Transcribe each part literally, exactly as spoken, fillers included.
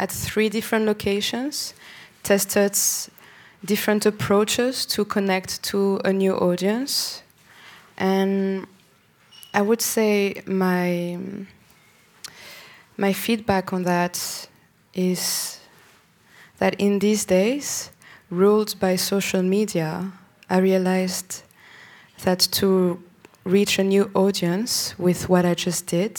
at three different locations, tested different approaches to connect to a new audience. And I would say my, my feedback on that is that in these days, ruled by social media, I realized that to reach a new audience with what I just did,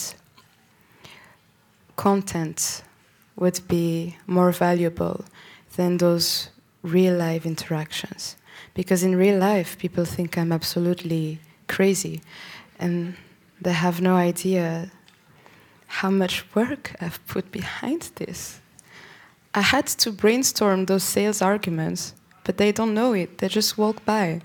content would be more valuable than those real-life interactions. Because in real life, people think I'm absolutely crazy, and they have no idea how much work I've put behind this. I had to brainstorm those sales arguments, but they don't know it. They just walk by.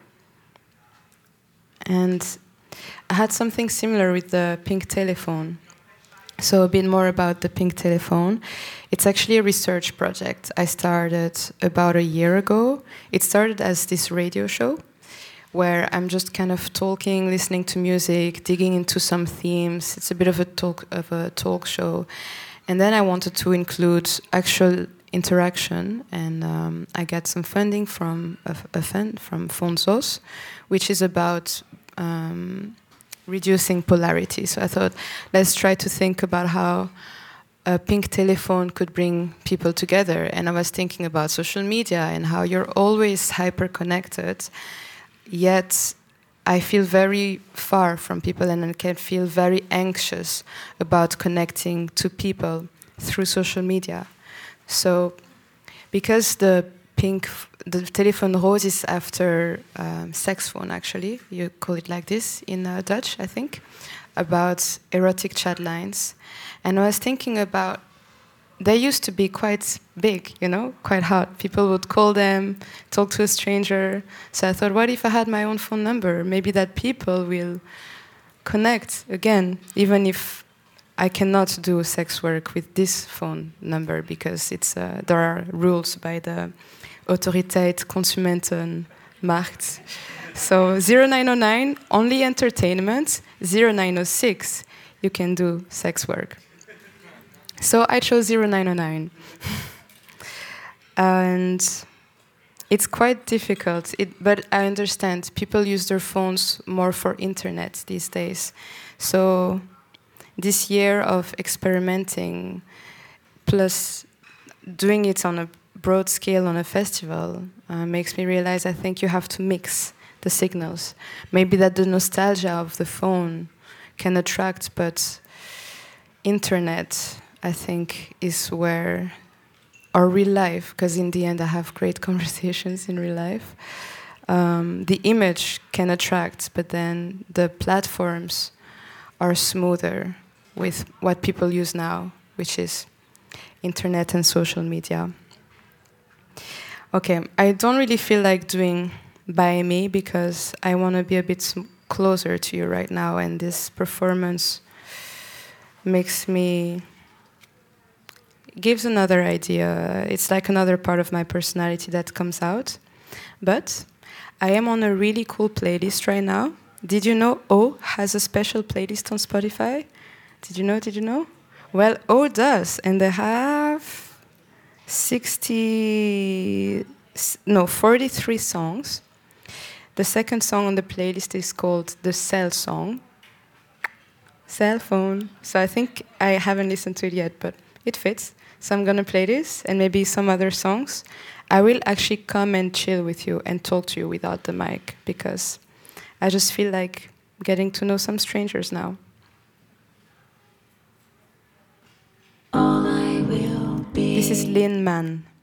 And I had something similar with the pink telephone. So a bit more about the pink telephone. It's actually a research project I started about a year ago. It started as this radio show where I'm just kind of talking, listening to music, digging into some themes. It's a bit of a talk of a talk show. And then I wanted to include actual interaction, and um, I got some funding from a, a fund from Fonsos, which is about um, reducing polarity. So I thought, let's try to think about how a pink telephone could bring people together. And I was thinking about social media and how you're always hyper-connected, yet I feel very far from people, and I can feel very anxious about connecting to people through social media. So, because the pink, the telephone rose is after um, sex phone, actually, you call it like this in uh, Dutch, I think, about erotic chat lines. And I was thinking about, they used to be quite big, you know, quite hot. People would call them, talk to a stranger. So I thought, what if I had my own phone number? Maybe that people will connect again, even if I cannot do sex work with this phone number, because it's uh, there are rules by the Autoriteit Consumentenmarkt. So zero nine zero nine, only entertainment. zero nine zero six, you can do sex work. So I chose zero nine zero nine. And it's quite difficult, it, but I understand people use their phones more for internet these days. So this year of experimenting, plus doing it on a broad scale on a festival, uh, makes me realize I think you have to mix the signals. Maybe that the nostalgia of the phone can attract, but internet, I think, is where, or real life, because in the end I have great conversations in real life. Um, the image can attract, but then the platforms are smoother with what people use now, which is internet and social media. Okay, I don't really feel like doing By Me because I want to be a bit closer to you right now, and this performance makes me, gives another idea. It's like another part of my personality that comes out. But I am on a really cool playlist right now. Did you know O has a special playlist on Spotify? Did you know, did you know? Well, O does, and they have sixty, no, forty-three songs. The second song on the playlist is called The Cell Song. Cell phone. So I think I haven't listened to it yet, but it fits. So I'm gonna play this and maybe some other songs. I will actually come and chill with you and talk to you without the mic because I just feel like getting to know some strangers now. All I will be. This is Lin Man.